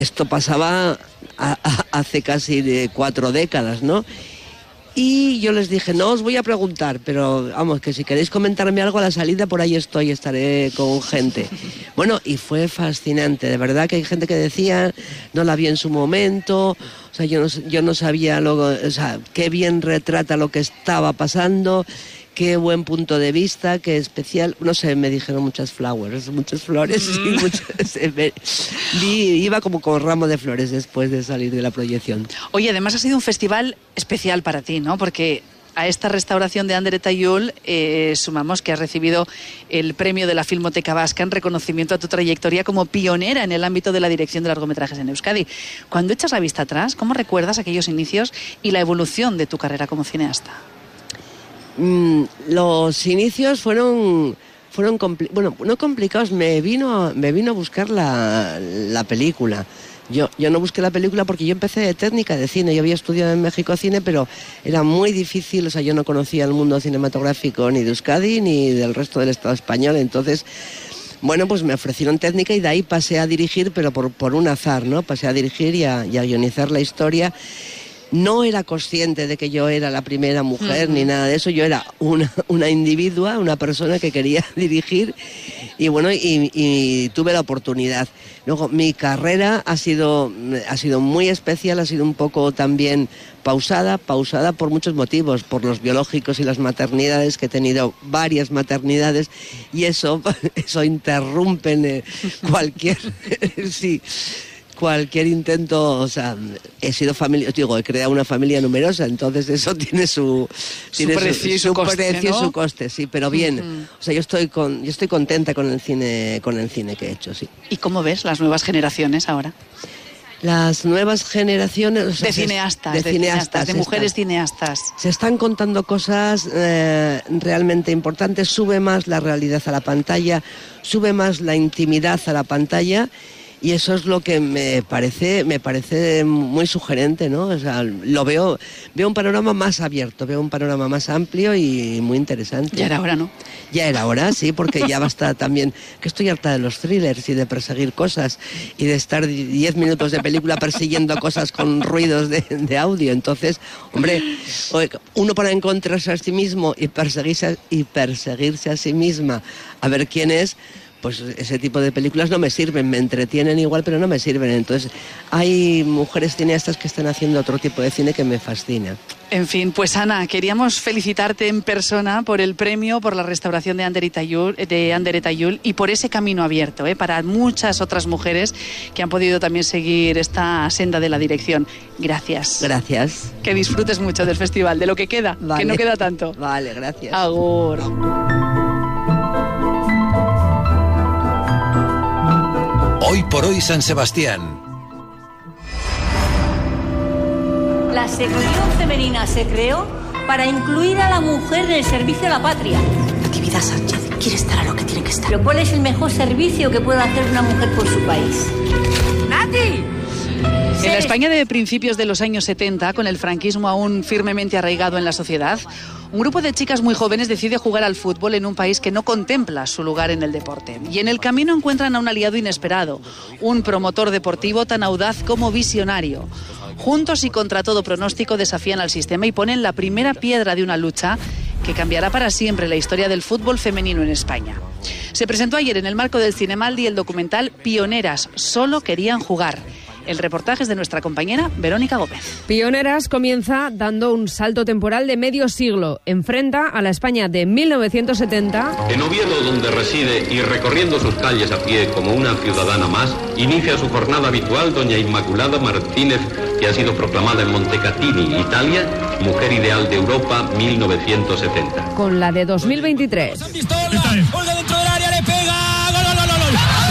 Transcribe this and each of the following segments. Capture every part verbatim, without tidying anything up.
Esto pasaba a, a, hace casi de cuatro décadas, ¿no? Y yo les dije, no os voy a preguntar, pero vamos, que si queréis comentarme algo a la salida, por ahí estoy, estaré con gente. Bueno, y fue fascinante, de verdad que hay gente que decía, no la vi en su momento, o sea, yo no, yo no sabía lo, o sea, qué bien retrata lo que estaba pasando, qué buen punto de vista, qué especial, no sé, me dijeron muchas flowers, muchas flores, mm. y muchas, eh, vi, iba como con ramo de flores después de salir de la proyección. Oye, además ha sido un festival especial para ti, ¿no? Porque a esta restauración de Ander eta Jul eh, sumamos que has recibido el premio de la Filmoteca Vasca en reconocimiento a tu trayectoria como pionera en el ámbito de la dirección de largometrajes en Euskadi. Cuando echas la vista atrás, ¿cómo recuerdas aquellos inicios y la evolución de tu carrera como cineasta? Mm, los inicios fueron fueron compli- bueno, no complicados, me vino me vino a buscar la, la película. Yo, yo no busqué la película porque yo empecé de técnica de cine, yo había estudiado en México cine, pero era muy difícil, o sea, yo no conocía el mundo cinematográfico ni de Euskadi ni del resto del Estado español, entonces, bueno, pues me ofrecieron técnica y de ahí pasé a dirigir, pero por, por un azar, ¿no? Pasé a dirigir y a, y a guionizar la historia. No era consciente de que yo era la primera mujer uh-huh. ni nada de eso, yo era una, una individua, una persona que quería dirigir y bueno, y, y tuve la oportunidad. Luego, mi carrera ha sido, ha sido muy especial, ha sido un poco también pausada, pausada por muchos motivos, por los biológicos y las maternidades, que he tenido varias maternidades y eso, eso interrumpe cualquier... sí. cualquier intento, o sea, he sido familia, digo, he creado una familia numerosa, entonces eso tiene su, tiene su precio, su, y, su su coste, precio ¿no? y su coste, sí, pero bien, uh-huh. o sea, yo estoy con, yo estoy contenta con el cine, con el cine que he hecho, sí. ¿Y cómo ves las nuevas generaciones ahora? Las nuevas generaciones... O sea, de cineastas, de, de cineastas, de mujeres están, cineastas. Se están contando cosas eh, realmente importantes, sube más la realidad a la pantalla, sube más la intimidad a la pantalla. Y eso es lo que me parece, me parece muy sugerente, ¿no? O sea, lo veo, veo un panorama más abierto, veo un panorama más amplio y muy interesante. Ya era hora, ¿no? Ya era hora, sí, porque ya basta también, que estoy harta de los thrillers y de perseguir cosas y de estar diez minutos de película persiguiendo cosas con ruidos de, de audio. Entonces, hombre, uno para encontrarse a sí mismo y perseguirse, y perseguirse a sí misma, a ver quién es, pues ese tipo de películas no me sirven, me entretienen igual, pero no me sirven. Entonces, hay mujeres cineastas que están haciendo otro tipo de cine que me fascina. En fin, pues Ana, queríamos felicitarte en persona por el premio, por la restauración de Ander eta Jul, de Ander eta Jul y por ese camino abierto, ¿eh? Para muchas otras mujeres que han podido también seguir esta senda de la dirección. Gracias. Gracias. Que disfrutes mucho del festival, de lo que queda, vale. Que no queda tanto. Vale, gracias. Agur. Hoy por hoy San Sebastián. La sección femenina se creó para incluir a la mujer en el servicio a la patria. Natividad Sánchez quiere estar a lo que tiene que estar. Pero ¿cuál es el mejor servicio que puede hacer una mujer por su país? ¡Nati! En la España de principios de los años setenta, con el franquismo aún firmemente arraigado en la sociedad, un grupo de chicas muy jóvenes decide jugar al fútbol en un país que no contempla su lugar en el deporte. Y en el camino encuentran a un aliado inesperado, un promotor deportivo tan audaz como visionario. Juntos y contra todo pronóstico desafían al sistema y ponen la primera piedra de una lucha que cambiará para siempre la historia del fútbol femenino en España. Se presentó ayer en el marco del Cinemaldi el documental Pioneras, solo querían jugar. El reportaje es de nuestra compañera Verónica Gómez. Pioneras comienza dando un salto temporal de medio siglo. Enfrenta a la España de mil novecientos setenta. En Oviedo, donde reside y recorriendo sus calles a pie como una ciudadana más, inicia su jornada habitual doña Inmaculada Martínez, que ha sido proclamada en Montecatini, Italia, Mujer Ideal de Europa mil novecientos setenta. Con la de dos mil veintitrés. Olga dentro del área, le pega. ¡Gol, gol, gol, gol!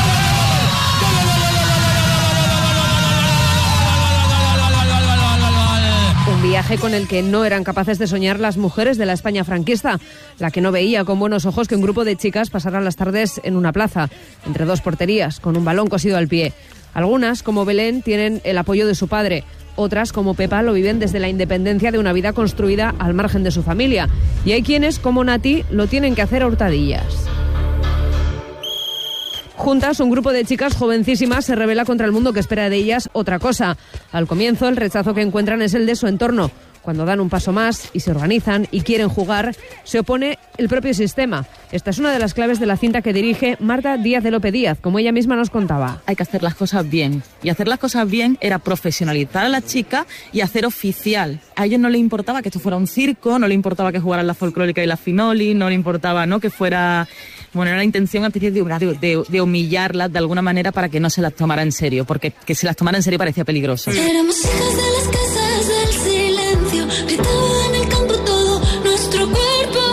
Un viaje con el que no eran capaces de soñar las mujeres de la España franquista, la que no veía con buenos ojos que un grupo de chicas pasaran las tardes en una plaza, entre dos porterías, con un balón cosido al pie. Algunas, como Belén, tienen el apoyo de su padre. Otras, como Pepa, lo viven desde la independencia de una vida construida al margen de su familia. Y hay quienes, como Nati, lo tienen que hacer a hurtadillas. Juntas, un grupo de chicas jovencísimas se rebela contra el mundo que espera de ellas otra cosa. Al comienzo, el rechazo que encuentran es el de su entorno. Cuando dan un paso más y se organizan y quieren jugar, se opone el propio sistema. Esta es una de las claves de la cinta que dirige Marta Díaz de López Díaz, como ella misma nos contaba. Hay que hacer las cosas bien. Y hacer las cosas bien era profesionalizar a la chica y hacer oficial. A ellos no les importaba que esto fuera un circo, no les importaba que jugaran la folclórica y la finoli, no les importaba, ¿no?, que fuera... Bueno, era la intención al principio de, de, de humillarlas de alguna manera para que no se las tomara en serio, porque que se las tomara en serio parecía peligroso. Éramos hijas de las casas del silencio, gritaba en el campo todo nuestro cuerpo.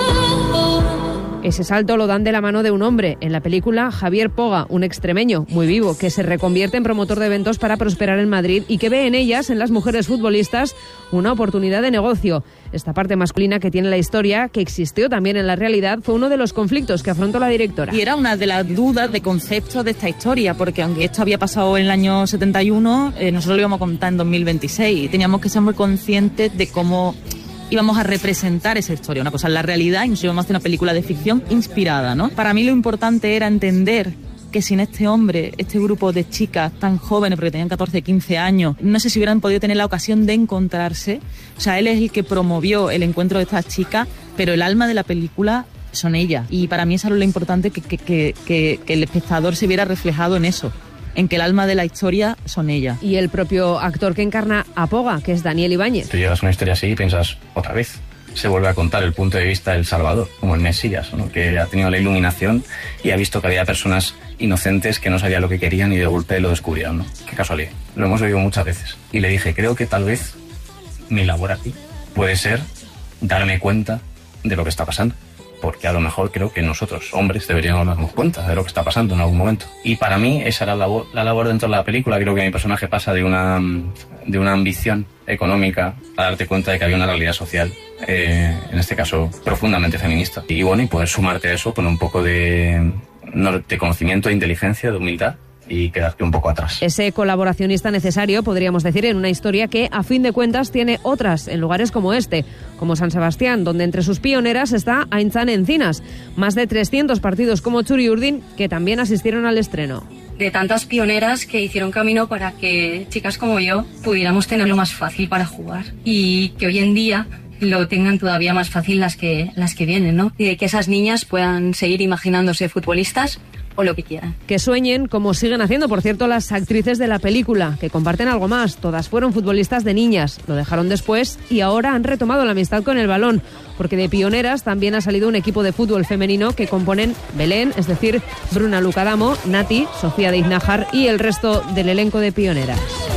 Ese salto lo dan de la mano de un hombre. En la película, Javier Poga, un extremeño muy vivo, que se reconvierte en promotor de eventos para prosperar en Madrid y que ve en ellas, en las mujeres futbolistas, una oportunidad de negocio. Esta parte masculina que tiene la historia, que existió también en la realidad, fue uno de los conflictos que afrontó la directora. Y era una de las dudas de concepto de esta historia, porque aunque esto había pasado en el año setenta y uno, eh, nosotros lo íbamos a contar en dos mil veintiséis y teníamos que ser muy conscientes de cómo íbamos a representar esa historia. Una cosa es la realidad y nosotros íbamos a hacer una película de ficción inspirada, ¿no? Para mí lo importante era entender que sin este hombre, este grupo de chicas tan jóvenes, porque tenían catorce, quince años, no sé si hubieran podido tener la ocasión de encontrarse. O sea, él es el que promovió el encuentro de estas chicas, pero el alma de la película son ellas. Y para mí eso es lo importante, que, que, que, que, que el espectador se viera reflejado en eso, en que el alma de la historia son ellas. Y el propio actor que encarna a Poga, que es Daniel Ibáñez. Tú llegas a una historia así y piensas, otra vez se vuelve a contar el punto de vista del Salvador, como el Mesías, ¿no?, que ha tenido la iluminación y ha visto que había personas inocentes que no sabían lo que querían y de golpe lo descubrieron, ¿no? Qué casualidad. Lo hemos oído muchas veces. Y le dije, creo que tal vez mi labor aquí puede ser darme cuenta de lo que está pasando. Porque a lo mejor creo que nosotros, hombres, deberíamos darnos cuenta de lo que está pasando en algún momento. Y para mí esa era la labor, la labor dentro de la película. Creo que mi personaje pasa de una, de una ambición económica a darte cuenta de que había una realidad social, eh, en este caso profundamente feminista. Y bueno, y poder sumarte a eso con un poco de, no, de conocimiento, de inteligencia, de humildad, y quedarte un poco atrás. Ese colaboracionista necesario, podríamos decir, en una historia que, a fin de cuentas, tiene otras en lugares como este, como San Sebastián, donde entre sus pioneras está Aintzane Encinas. Más de trescientos partidos como Txuri Urdin, que también asistieron al estreno. De tantas pioneras que hicieron camino para que chicas como yo pudiéramos tenerlo más fácil para jugar. Y que hoy en día lo tengan todavía más fácil las que, las que vienen, ¿no? Y de que esas niñas puedan seguir imaginándose futbolistas o lo que quieran. Que sueñen, como siguen haciendo, por cierto, las actrices de la película, que comparten algo más. Todas fueron futbolistas de niñas, lo dejaron después y ahora han retomado la amistad con el balón, porque de pioneras también ha salido un equipo de fútbol femenino que componen Belén, es decir, Bruna Lucadamo, Nati, Sofía de Iznájar y el resto del elenco de pioneras.